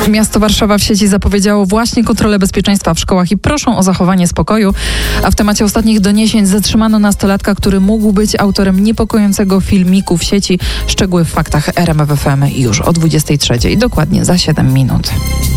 Miasto Warszawa w sieci zapowiedziało właśnie kontrolę bezpieczeństwa w szkołach i proszą o zachowanie spokoju. A w temacie ostatnich doniesień zatrzymano nastolatka, który mógł być autorem niepokojącego filmiku w sieci. Szczegóły w faktach RMF FM już o 23:00, dokładnie za 7 minut.